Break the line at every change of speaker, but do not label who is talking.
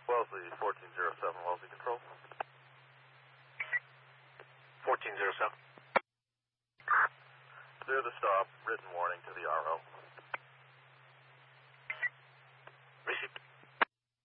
Wellesley, 1407, Wellesley Control.
1407.
Clear the stop, written warning to the RO.